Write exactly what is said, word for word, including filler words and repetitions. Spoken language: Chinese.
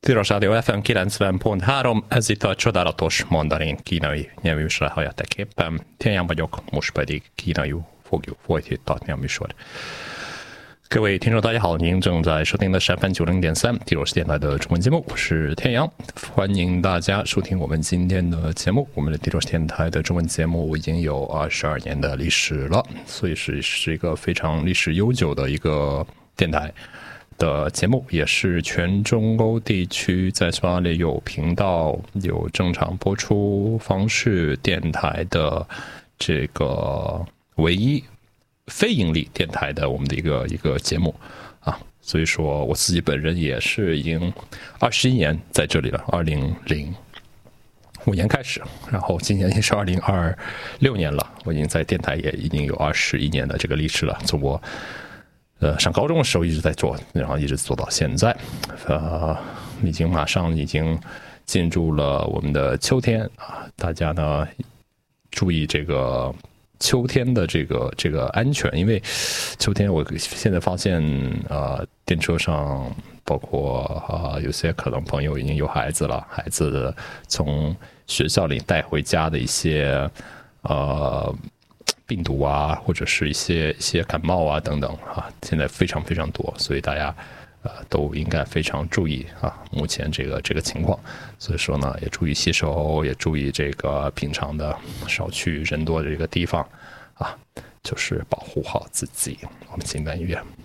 Tilos Rádió ef em kilencven pont három, ez itt a csodálatos mandarin kínai nyelvműsor hallottak éppen. Tian vagyok, most pedig kínaiul fogjuk folytatni a műsor. 各位听众大家好，您正在收听的是 F M 九零点三 T 罗斯电台的中文节目，我是天阳，欢迎大家收听我们今天的节目。我们的 T 罗斯电台的中文节目已经有二十二年的历史了，所以是是一个非常历史悠久的一个电台的节目，也是全中欧地区在匈牙利有频道、有正常播出方式电台的这个唯一非盈利电台的我们的一个一个节目啊，所以说我自己本人也是已经二十一年在这里了，二零零五年开始，然后今年也是二零二六年了，我已经在电台也已经有二十一年的这个历史了，从我呃上高中的时候一直在做，然后一直做到现在，呃，已经马上已经进入了我们的秋天啊，大家呢注意这个秋天的这个这个安全，因为秋天我现在发现，呃，电车上包括啊、呃、有些可能朋友已经有孩子了，孩子从学校里带回家的一些呃病毒啊，或者是一些一些感冒啊等等啊，现在非常非常多，所以大家呃都应该非常注意啊，目前这个这个情况，所以说呢，也注意洗手，也注意这个平常的少去人多的这个地方啊，就是保护好自己。我们进段音乐。